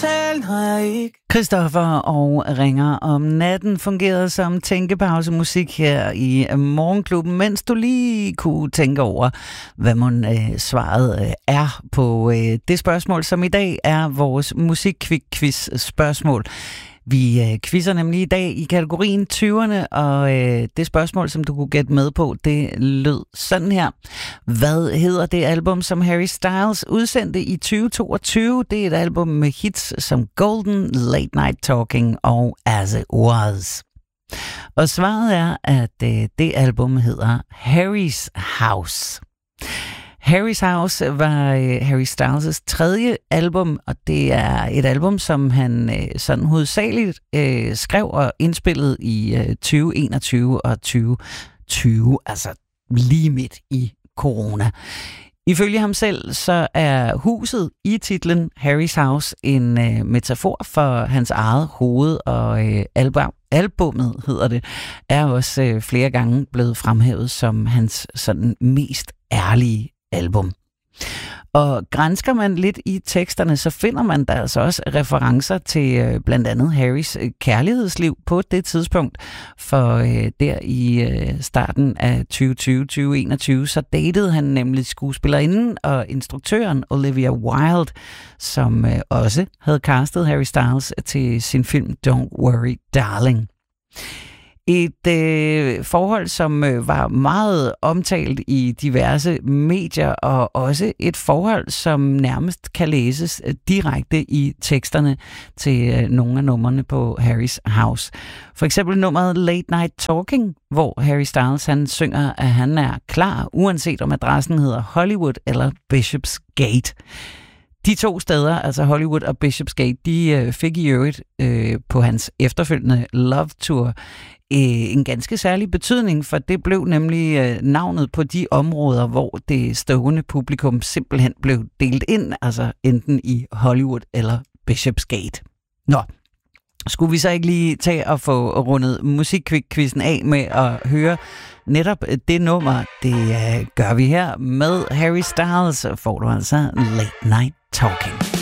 tale, når jeg ikke... Christoffer og Ringer om natten fungerede som tænkepausemusik her i Morgenklubben, mens du lige kunne tænke over, hvad svaret er på det spørgsmål, som i dag er vores musikquiz-spørgsmål. Vi quizzer nemlig i dag i kategorien 20'erne, og det spørgsmål, som du kunne gætte med på, det lød sådan her. Hvad hedder det album, som Harry Styles udsendte i 2022? Det er et album med hits som Golden, Late Night Talking og As It Was. Og svaret er, at det album hedder Harry's House. Harry's House var Harry Styles' tredje album, og det er et album, som han sådan hovedsageligt skrev og indspillede i 2021 og 2020, altså lige midt i corona. Ifølge ham selv, så er huset i titlen Harry's House en metafor for hans eget hoved, og albummet, hedder det, er også flere gange blevet fremhævet som hans sådan mest ærlige album. Og gransker man lidt i teksterne, så finder man der altså også referencer til blandt andet Harrys kærlighedsliv på det tidspunkt. For der i starten af 2020-2021, så datede han nemlig skuespillerinden og instruktøren Olivia Wilde, som også havde castet Harry Styles til sin film Don't Worry Darling. Et forhold, som var meget omtalt i diverse medier, og også et forhold, som nærmest kan læses direkte i teksterne til nogle af numrene på Harry's House. For eksempel nummeret Late Night Talking, hvor Harry Styles han synger, at han er klar, uanset om adressen hedder Hollywood eller Bishopsgate. De to steder, altså Hollywood og Bishopsgate, de fik i øvrigt på hans efterfølgende Love Tour en ganske særlig betydning, for det blev nemlig navnet på de områder, hvor det stående publikum simpelthen blev delt ind, altså enten i Hollywood eller Bishopsgate. Nå, skulle vi så ikke lige tage og få rundet musikquizzen af med at høre netop det nummer? Det gør vi her med Harry Styles, får du altså Late Night Talking.